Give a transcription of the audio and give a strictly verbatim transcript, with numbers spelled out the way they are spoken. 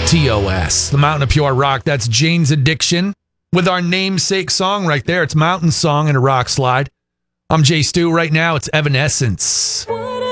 T O S, the Mountain of Pure Rock. That's Jane's Addiction with our namesake song right there. It's Mountain Song and a Rock Slide. I'm Jay Stu. Right now, it's Evanescence.